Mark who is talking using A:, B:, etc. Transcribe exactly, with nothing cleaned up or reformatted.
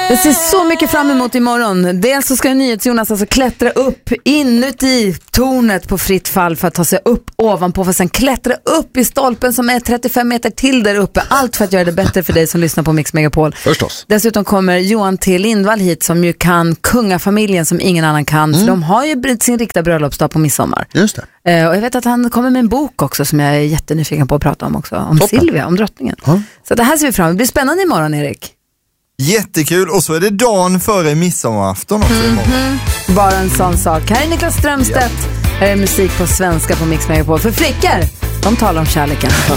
A: Jag ser så mycket fram emot imorgon. Dels så ska NyhetsJonas alltså klättra upp inuti tornet på fritt fall för att ta sig upp ovanpå, för att sen klättra upp i stolpen som är trettiofem meter till där uppe. Allt för att göra det bättre för dig som lyssnar på Mix Megapol.
B: Förstås.
A: Dessutom kommer Johan T. Lindvall hit som ju kan kungafamiljen som ingen annan kan. Mm. För de har ju sin riktiga bröllopsdag på midsommar.
B: Just det.
A: Uh, och jag vet att han kommer med en bok också som jag är jättenyfiken på att prata om också. Om Toppen. Silvia, om drottningen. Mm. Så det här ser vi fram emot. Det blir spännande imorgon, Erik.
C: Jättekul, och så är det dagen före midsommarafton också.
A: Mm-hmm. Bara en sån sak. Här är Niklas Strömstedt. Ja. Här är musik på svenska på Mix Megapol. För flickor, de talar om kärleken.